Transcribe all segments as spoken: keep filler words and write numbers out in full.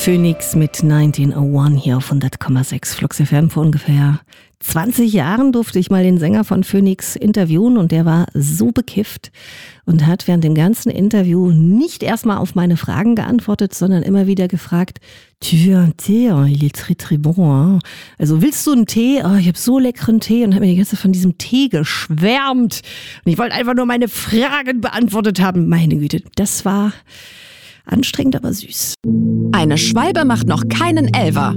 Phoenix mit neunzehnhunderteins hier auf hundert Komma sechs Flux F M. Vor ungefähr zwanzig Jahren durfte ich mal den Sänger von Phoenix interviewen und der war so bekifft und hat während dem ganzen Interview nicht erstmal auf meine Fragen geantwortet, sondern immer wieder gefragt, tu veux un thé? Oh, il est très très bon. Hein? Also willst du einen Tee? Oh, ich habe so leckeren Tee und habe mir die ganze Zeit von diesem Tee geschwärmt. Und ich wollte einfach nur meine Fragen beantwortet haben. Meine Güte, das war anstrengend, aber süß. Eine Schwalbe macht noch keinen Elfer.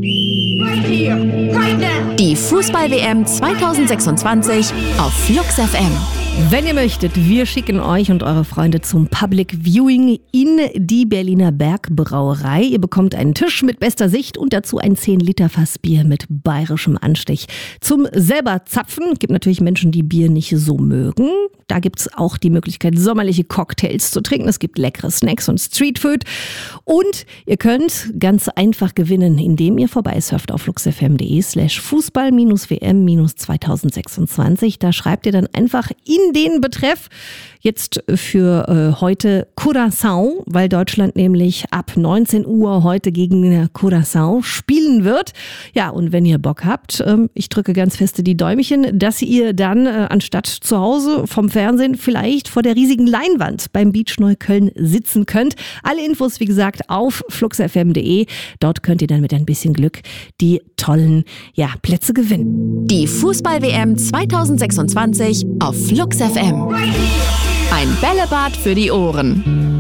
Die Fußball-W M zweitausendsechsundzwanzig auf Flux F M. Wenn ihr möchtet, wir schicken euch und eure Freunde zum Public Viewing in die Berliner Bergbrauerei. Ihr bekommt einen Tisch mit bester Sicht und dazu ein zehn Liter Fass Bier mit bayerischem Anstich. Zum selber zapfen gibt natürlich Menschen, die Bier nicht so mögen. Da gibt es auch die Möglichkeit, sommerliche Cocktails zu trinken. Es gibt leckere Snacks und Streetfood. Und ihr könnt ganz einfach gewinnen, indem ihr vorbeisurft auf fluxfm.de slash Fußball-W M zweitausendsechsundzwanzig. Da schreibt ihr dann einfach in den Betreff jetzt für äh, heute Curaçao, weil Deutschland nämlich ab neunzehn Uhr heute gegen Curaçao spielen wird. Ja, und wenn ihr Bock habt, ähm, ich drücke ganz feste die Däumchen, dass ihr dann äh, anstatt zu Hause vom Fernsehen vielleicht vor der riesigen Leinwand beim Beach Neukölln sitzen könnt. Alle Infos, wie gesagt, auf fluxfm.de. Dort könnt ihr dann mit ein bisschen Glück die tollen ja, Plätze gewinnen. Die Fußball-W M zweitausendsechsundzwanzig auf Flux F M. Ein Bällebad für die Ohren.